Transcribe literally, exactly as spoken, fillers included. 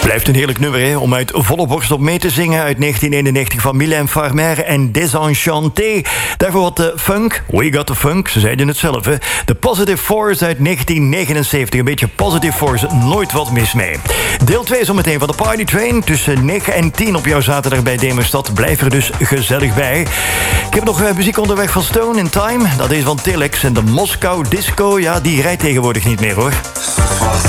Blijft een heerlijk nummer, hè, om uit volle borst op mee te zingen. Uit negentien eenennegentig van Mylène Farmer en Désenchanté. Daarvoor wat de funk. We got the funk, ze zeiden het zelf, hè. De Positive Force uit negentien negenenzeventig. Een beetje Positive Force, nooit wat mis mee. Deel twee zometeen van de Party Train. Tussen negen en tien op jouw zaterdag bij Demerstad. Blijf er dus gezellig bij. Ik heb nog uh, muziek onderweg van Stone in Time. Dat is van Telex en de Moskou Disco. Ja, die rijdt tegenwoordig niet meer, hoor.